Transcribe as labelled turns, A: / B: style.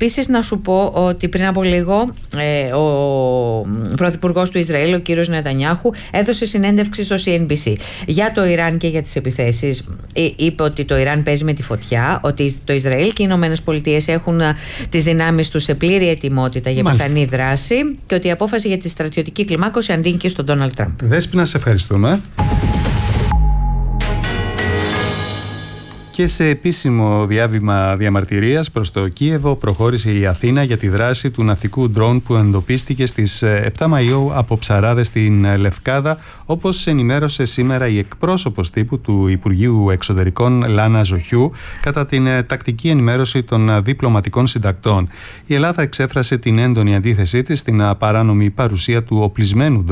A: Επίσης να σου πω ότι πριν από λίγο ο πρωθυπουργός του Ισραήλ, ο κύριος Νετανιάχου, έδωσε συνέντευξη στο CNBC για το Ιράν και για τις επιθέσεις. Είπε ότι το Ιράν παίζει με τη φωτιά, ότι το Ισραήλ και οι Ηνωμένες Πολιτείες έχουν τις δυνάμεις τους σε πλήρη ετοιμότητα για πιθανή δράση και ότι η απόφαση για τη στρατιωτική κλιμάκωση ανήκει στον Ντόναλντ Τραμπ.
B: Δέσποινα, σε ευχαριστούμε. Και σε επίσημο διάβημα διαμαρτυρίας προς το Κίεβο προχώρησε η Αθήνα για τη δράση του ναυτικού ντρόουν που εντοπίστηκε στις 7 Μαΐου από ψαράδες στην Λευκάδα, όπως ενημέρωσε σήμερα η εκπρόσωπος τύπου του Υπουργείου Εξωτερικών Λάνα Ζοχιού κατά την τακτική ενημέρωση των διπλωματικών συντακτών. Η Ελλάδα εξέφρασε την έντονη αντίθεσή της στην παράνομη παρουσία του οπλισμένου